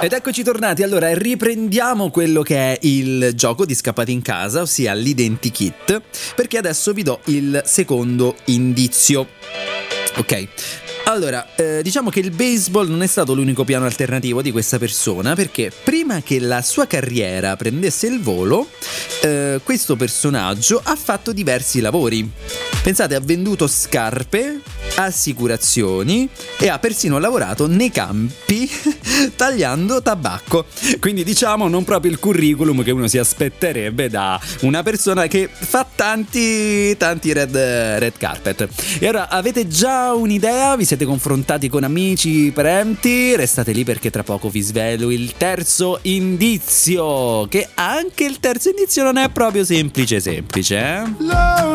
Ed eccoci tornati, allora riprendiamo quello che è il gioco di Scappati in casa, ossia l'identikit, perché adesso vi do il secondo indizio. Ok, allora, diciamo che il baseball non è stato l'unico piano alternativo di questa persona, perché prima che la sua carriera prendesse il volo, questo personaggio ha fatto diversi lavori. Pensate, ha venduto scarpe, assicurazioni e ha persino lavorato nei campi tagliando tabacco. Quindi diciamo non proprio il curriculum che uno si aspetterebbe da una persona che fa tanti red carpet. E ora avete già un'idea? Vi siete confrontati con amici, parenti? Restate lì perché tra poco vi svelo il terzo indizio, che anche il terzo indizio non è proprio semplice, eh?